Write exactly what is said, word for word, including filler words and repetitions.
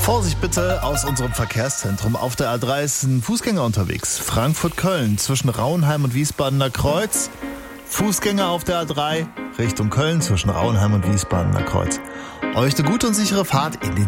Vorsicht bitte aus unserem Verkehrszentrum. Auf der A drei ist ein Fußgänger unterwegs. Frankfurt-Köln zwischen Rauenheim und Wiesbadener Kreuz. Fußgänger auf der A drei Richtung Köln zwischen Rauenheim und Wiesbadener Kreuz. Euch eine gute und sichere Fahrt in den